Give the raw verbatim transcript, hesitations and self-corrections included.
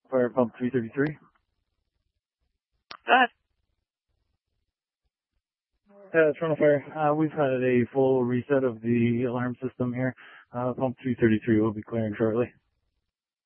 Fire pump three thirty-three. Go ahead. Uh, Toronto Fire, uh, we've had a full reset of the alarm system here. Uh, pump three thirty-three will be clearing shortly.